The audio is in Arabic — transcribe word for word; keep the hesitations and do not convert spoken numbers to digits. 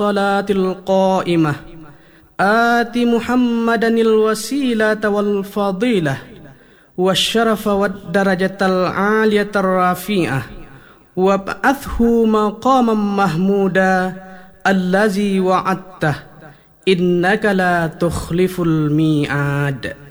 الصلاة القائمة آت محمدا الوسيلة والفضيلة والشرف والدرجة العالية الرفيعة وابعثه مقاما محمودا الذي وعدته إنك لا تخلف الميعاد.